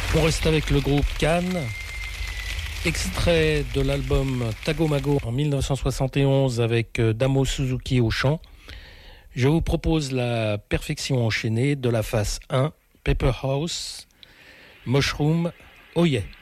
On reste avec le groupe Cannes. Extrait de l'album Tagomago en 1971 avec Damo Suzuki au chant. Je vous propose la perfection enchaînée de la face 1, Paper House, Mushroom, Oh Yeah.